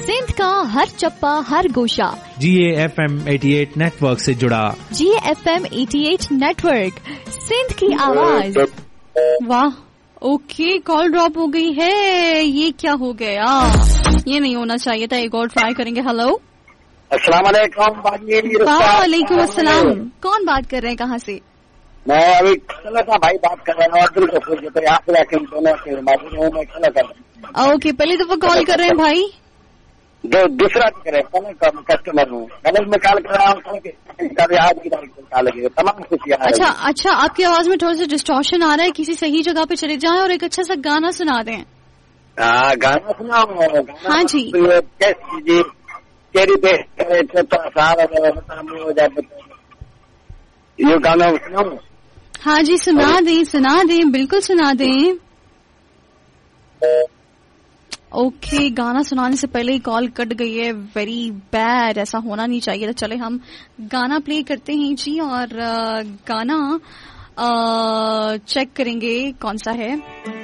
सिंध का हर चप्पा हर गोशा GAFM 88 network से जुड़ा। GAFM 88 नेटवर्क, सिंध की आवाज। वाह, ओके, कॉल ड्रॉप हो गई है। ये क्या हो गया? ये नहीं होना चाहिए था। एक और ट्राई करेंगे। हेलो, अस्सलाम वालेकुम। वालेकुम अस्सलाम। कौन बात कर रहे हैं, कहाँ से? मैं अभी का भाई बात कर रहा हूँ। अब्दुल गफूर तो यहाँ से दोनों के बाजू में मैं खला कर रहा हूँ। ओके, पहले दफा कॉल कर रहे हैं भाई? दूसरा करे कस्टमर हूँ। कल में कॉल कर रहा हूँ, आज की तारीख को कॉल लगी। तमाम खुशियाँ। अच्छा, आपकी आवाज में थोड़ा सा डिस्टॉर्शन आ रहा है। किसी सही जगह पे चले जाएं और एक अच्छा सा गाना सुना दें। गाना सुनाओ? हाँ जी। तेरी पे ये गाना सुनाऊं? हाँ जी, सुना दें, बिल्कुल सुना दें। ओके, गाना सुनाने से पहले ही कॉल कट गई है। वेरी बैड, ऐसा होना नहीं चाहिए था। चले हम गाना प्ले करते हैं जी, और गाना चेक करेंगे कौन सा है।